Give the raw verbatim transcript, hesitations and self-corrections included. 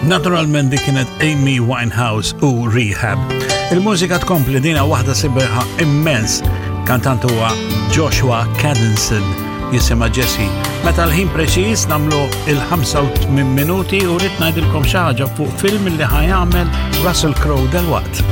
Naturalment dik kienet Amy Winehouse u Rehab. Il-mużika tkompli dina waħda sibeħa immens, kantant huwa Joshua Cadenson, jisimha Jesse. Meta l-ħin preċiż nagħmlu il-ħamsa u tmien minuti u rid ngħidilkom xi ħaġa fuq film li ħajamel Russell Crowe delwaqt.